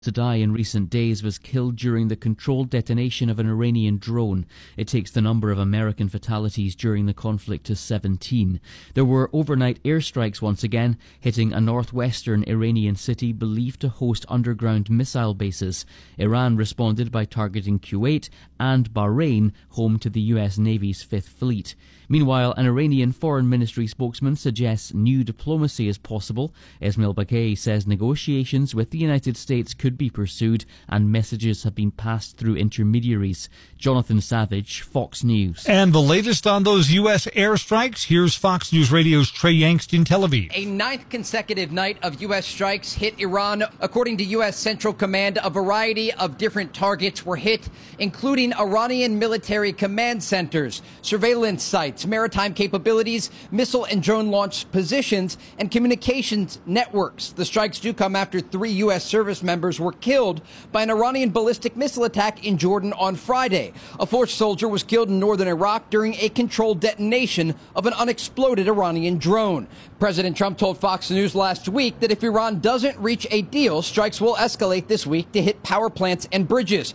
to die in recent days was killed during the controlled detonation of an Iranian drone. It takes the number of American fatalities during the conflict to 17. There were overnight airstrikes once again, hitting a northwestern Iranian city believed to host underground missile bases. Iran responded by targeting Kuwait and Bahrain, home to the US Navy's Fifth Fleet. Meanwhile, an Iranian foreign ministry spokesman suggests new diplomacy is possible. Esmail Baghaei says negotiations with the United States could be pursued and messages have been passed through intermediaries. Jonathan Savage, Fox News. And the latest on those U.S. airstrikes, here's Fox News Radio's Trey Yangst in Tel Aviv. A ninth consecutive night of U.S. strikes hit Iran. According to U.S. Central Command, a variety of different targets were hit, including Iranian military command centers, surveillance sites, maritime capabilities, missile and drone launch positions, and communications networks. The strikes do come after 3 U.S. service members were killed by an Iranian ballistic missile attack in Jordan on Friday. A 4th soldier was killed in northern Iraq during a controlled detonation of an unexploded Iranian drone. President Trump told Fox News last week that if Iran doesn't reach a deal, strikes will escalate this week to hit power plants and bridges.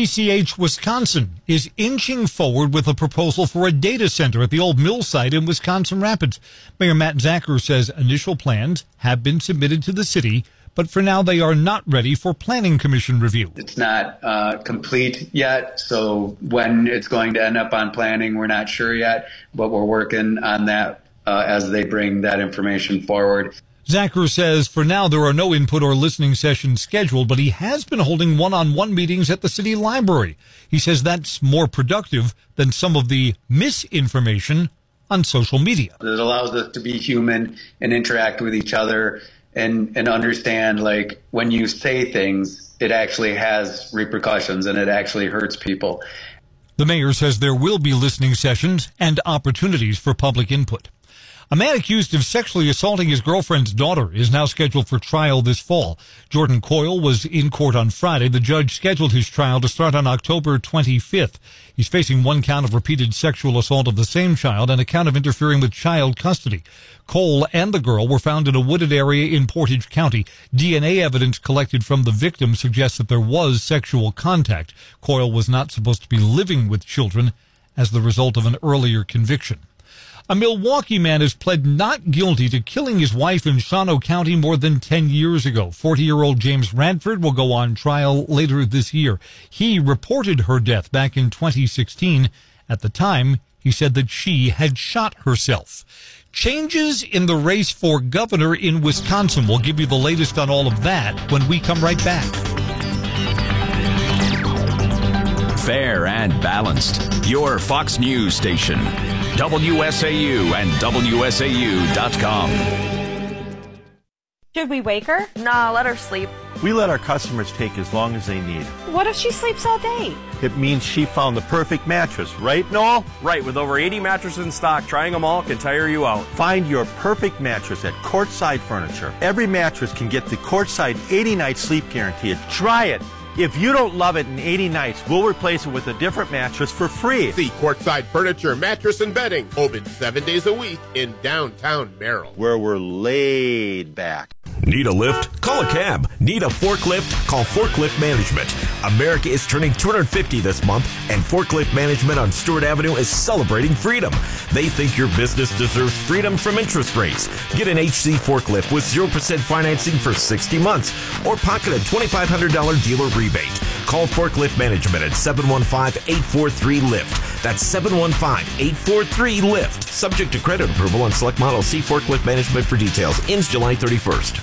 PCH Wisconsin is inching forward with a proposal for a data center at the old mill site in Wisconsin Rapids. Mayor Matt Zacher says initial plans have been submitted to the city, but for now they are not ready for Planning Commission review. It's not complete yet, so when it's going to end up on planning, we're not sure yet, but we're working on that as they bring that information forward. Zacher says for now there are no input or listening sessions scheduled, but he has been holding one-on-one meetings at the city library. He says that's more productive than some of the misinformation on social media. It allows us to be human and interact with each other and understand, like, when you say things, it actually has repercussions and it actually hurts people. The mayor says there will be listening sessions and opportunities for public input. A man accused of sexually assaulting his girlfriend's daughter is now scheduled for trial this fall. Jordan Coyle was in court on Friday. The judge scheduled his trial to start on October 25th. He's facing 1 count of repeated sexual assault of the same child and a count of interfering with child custody. Cole and the girl were found in a wooded area in Portage County. DNA evidence collected from the victim suggests that there was sexual contact. Coyle was not supposed to be living with children as the result of an earlier conviction. A Milwaukee man has pled not guilty to killing his wife in Shawano County more than 10 years ago. 40-year-old James Radford will go on trial later this year. He reported her death back in 2016. At the time, he said that she had shot herself. Changes in the race for governor in Wisconsin. We'll give you the latest on all of that when we come right back. Fair and balanced. Your Fox News station. WSAU and WSAU.com. Should we wake her? Nah, let her sleep. We let our customers take as long as they need. What if she sleeps all day? It means she found the perfect mattress, right, Noel? Right, with over 80 mattresses in stock, trying them all can tire you out. Find your perfect mattress at Courtside Furniture. Every mattress can get the Courtside 80-night sleep guarantee. Try it. If you don't love it in 80 nights, we'll replace it with a different mattress for free. See Courtside Furniture, Mattress and Bedding, open 7 days a week in downtown Merrill, where we're laid back. Need a lift? Call a cab. Need a forklift? Call Forklift Management. America is turning 250 this month, and Forklift Management on Stewart Avenue is celebrating freedom. They think your business deserves freedom from interest rates. Get an HC forklift with 0% financing for 60 months, or pocket a $2,500 dealer rebate. Call Forklift Management at 715-843-LIFT. That's 715-843-LIFT. Subject to credit approval on select models. See Forklift Management for details. Ends July 31st.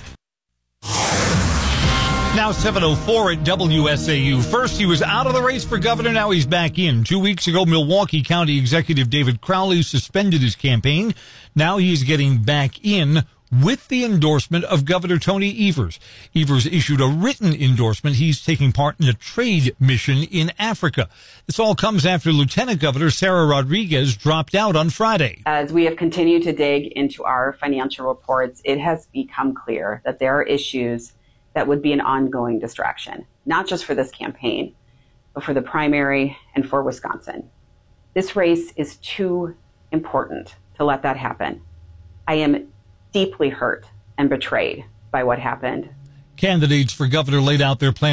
Now 7:04 at WSAU. First, he was out of the race for governor. Now he's back in. 2 weeks ago, Milwaukee County Executive David Crowley suspended his campaign. Now he's getting back in with the endorsement of Governor Tony Evers. Evers issued a written endorsement. He's taking part in a trade mission in Africa. This all comes after Lieutenant Governor Sarah Rodriguez dropped out on Friday. As we have continued to dig into our financial reports, it has become clear that there are issues that would be an ongoing distraction, not just for this campaign, but for the primary and for Wisconsin. This race is too important to let that happen. I am deeply hurt and betrayed by what happened. Candidates for governor laid out their plans